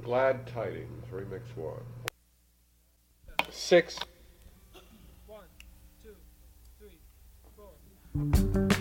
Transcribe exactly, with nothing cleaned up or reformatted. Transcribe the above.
Glad Tidings, Remix one. Six. One, two, three, four.